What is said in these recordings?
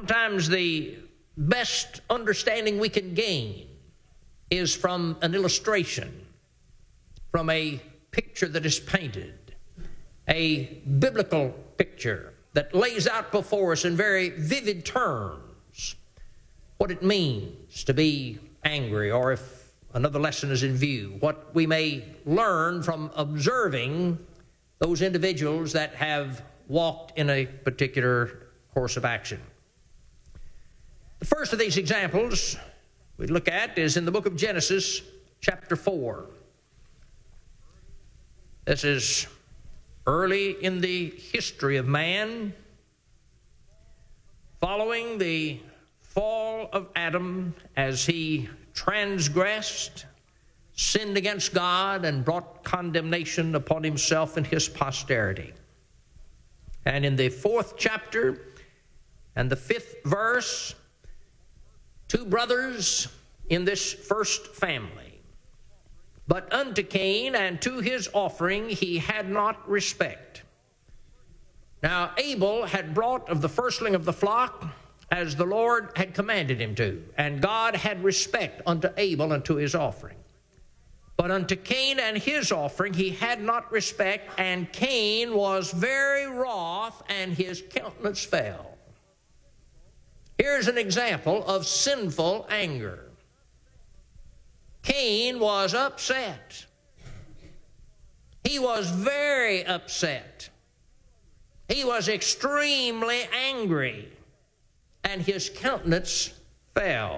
Sometimes the best understanding we can gain is from an illustration, from a picture that is painted, a biblical picture that lays out before us in very vivid terms what it means to be angry, or if another lesson is in view, what we may learn from observing those individuals that have walked in a particular course of action. The first of these examples we look at is in the book of Genesis, chapter 4. This is early in the history of man, following the fall of Adam as he transgressed, sinned against God, and brought condemnation upon himself and his posterity. And in the 4th chapter and the 5th verse, two brothers in this first family. But unto Cain and to his offering he had not respect. Now Abel had brought of the firstling of the flock as the Lord had commanded him to, and God had respect unto Abel and to his offering. But unto Cain and his offering he had not respect, and Cain was very wroth, and his countenance fell. Here's an example of sinful anger. Cain was upset. He was very upset. He was extremely angry, and his countenance fell.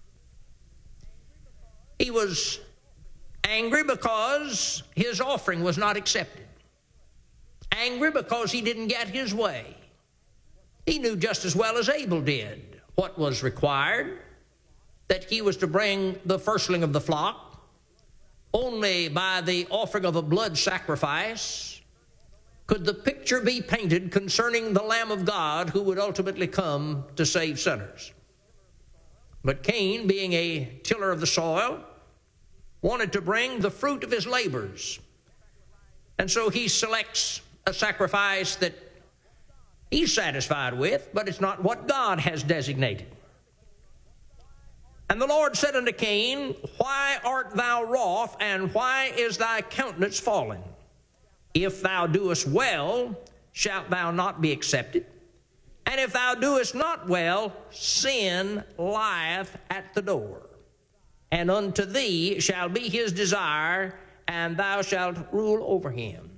He was angry because his offering was not accepted. Angry because he didn't get his way. He knew just as well as Abel did what was required, that he was to bring the firstling of the flock. Only by the offering of a blood sacrifice could the picture be painted concerning the Lamb of God who would ultimately come to save sinners. But Cain, being a tiller of the soil, wanted to bring the fruit of his labors. And so he selects a sacrifice that he's satisfied with, but it's not what God has designated. And the Lord said unto Cain, Why art thou wroth, and why is thy countenance fallen? If thou doest well, shalt thou not be accepted? And if thou doest not well, sin lieth at the door. And unto thee shall be his desire, and thou shalt rule over him.